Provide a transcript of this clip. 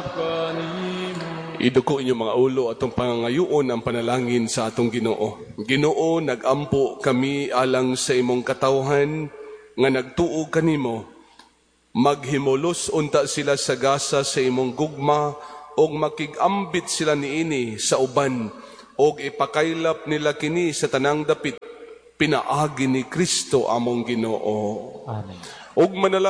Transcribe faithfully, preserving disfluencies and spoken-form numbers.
kanimo. Iduko inyong mga ulo atong pangangayoon ang panalangin sa atong Ginoo. Ginoo, nagampo kami alang sa imong katawhan nga nagtuo kanimo. Maghimulos unta sila sa gasa sa imong gugma og makigambit sila niini sa uban og ipakaylap nila kini sa tanang dapit pinaagi ni Kristo among Ginoo. Amen. Og manala